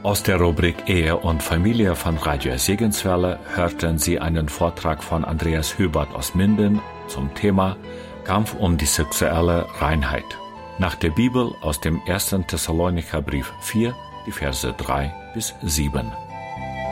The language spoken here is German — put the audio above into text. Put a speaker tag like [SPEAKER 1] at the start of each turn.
[SPEAKER 1] Aus der Rubrik Ehe und Familie von Radio Segenswelle hörten Sie einen Vortrag von Andreas Hübert aus Minden zum Thema Kampf um die sexuelle Reinheit. Nach der Bibel aus dem 1. Thessalonicher Brief 4, die Verse 3 bis 7.